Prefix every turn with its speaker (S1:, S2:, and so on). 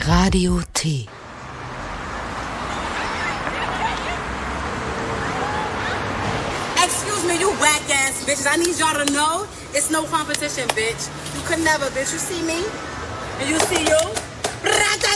S1: Radio T.
S2: Excuse me, you whack ass bitches. I need y'all to know it's no competition, bitch. You could never, bitch. You see me? And you see you?